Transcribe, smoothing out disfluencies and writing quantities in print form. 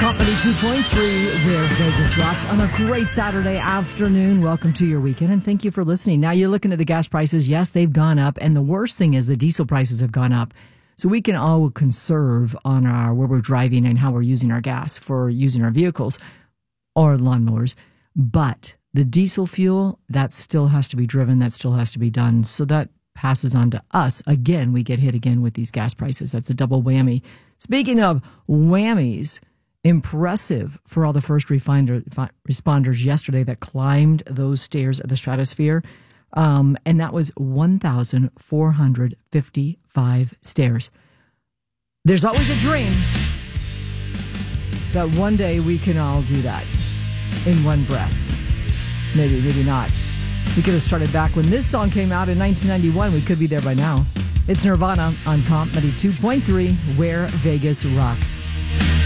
Company 2.3, where Vegas rocks on a great Saturday afternoon. Welcome to your weekend, and thank you for listening. Now, you're looking at the gas prices. Yes, they've gone up, and the worst thing is the diesel prices have gone up. So we can all conserve on where we're driving and how we're using our gas for using our vehicles or lawnmowers. But the diesel fuel, that still has to be driven. That still has to be done. So that passes on to us. Again, we get hit again with these gas prices. That's a double whammy. Speaking of whammies, impressive for all the first responders yesterday that climbed those stairs of the stratosphere. And that was 1,455 stairs. There's always a dream that one day we can all do that in one breath. Maybe, maybe not. We could have started back when this song came out in 1991. We could be there by now. It's Nirvana on Comedy 2.3, where Vegas rocks.